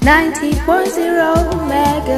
90.0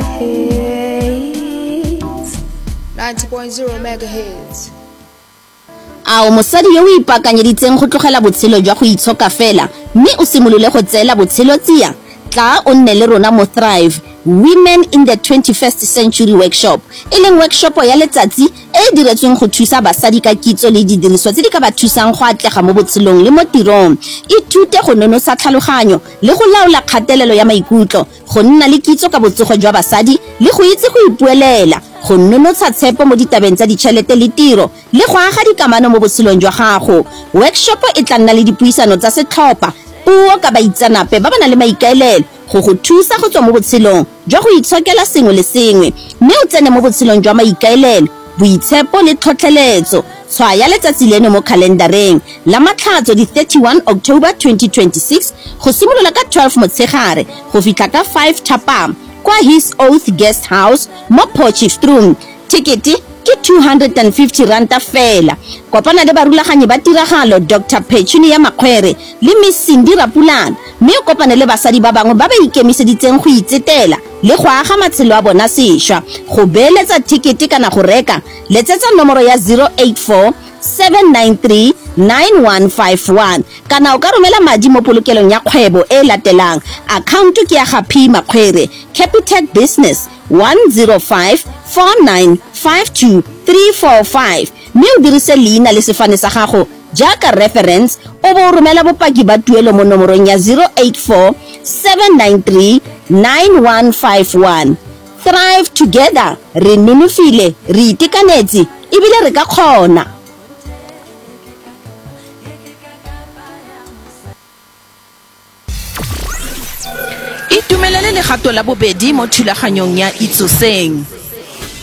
megahertz. 90.0 megahertz. A mosadi yo o ipakanyeditseng go tlogela botshelo jwa go itshoka fela mme o simolole go tseela botshelo tsia tla o nne le rona mo Thrive Women in the 21st Century Workshop e leng workshop ya letsatsi e diretsweng go thusa basadi ka kitso le didiriswa tse di ka ba thusang go atlega mo botshelong le mo tirong ithute go nonosa tlhaloganyo le go laola kgatelelo ya maikutlo go nna le kitso ka botsogo jwa basadi le go itse go ipuelela go nonotsha tshepo mo ditabeng tsa ditšhelete le tiro le go aga dikamano mo botshelong jwa gago workshop e tla nna le dipuisano tsa setlhopha puo ka baitsanape ba bana le maikaelelo go thusa go tswa mo botshelong jwa go itshokela sengwe le sengwe mme o tsene mo botshelong jwa maikaelelo boitshepo le tlhotlheletso tshwaya letsatsi leno mo kalendareng la matlhatso di 31 October 2026 go simolola ka 12 motshegare go fitlha ka 5 thapama kwa His Oath Guest House mo Potchefstroom tikete ke 250 ranta fela kopana le barulaganyi ba tiragalo Dr. Petunia Makhwere le Miss Cindy Rapulana mme o kopane le basadi ba bangwe ba ba ikemiseditseng go itsetela le go aga matshelo a bona sešwa go beeletsa tikete kana go reka letsetsa nomoro ya 084 793 9151 kana o ka romela madi mo polokelong ya kgwebo e latelang account ke ya Happy Makhwere Capitec Business 1054952 mme o dirise leina le sefane sa gago jaaka reference o bo romela bopaki ba tuelo mo nomorong ya 084 793 9151 Thrive together re nonofile re itekanetse ebile re ka kgona Itumelele legato la bobedi mo thulaganyong ya Itsoseng.